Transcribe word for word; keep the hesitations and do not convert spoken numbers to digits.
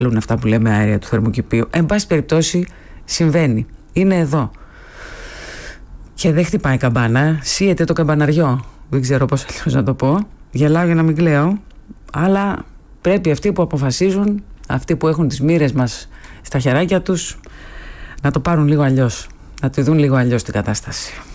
αυτά που λέμε αέρια του θερμοκηπίου. Εν πάση περιπτώσει συμβαίνει, είναι εδώ και δεν χτυπάει καμπάνα, σύεται το καμπαναριό, δεν ξέρω πώς αλλιώς να το πω, γελάω για να μην κλαίω, αλλά πρέπει αυτοί που αποφασίζουν, αυτοί που έχουν τις μοίρες μας στα χεράκια τους, να το πάρουν λίγο αλλιώς, να τη δουν λίγο αλλιώς την κατάσταση.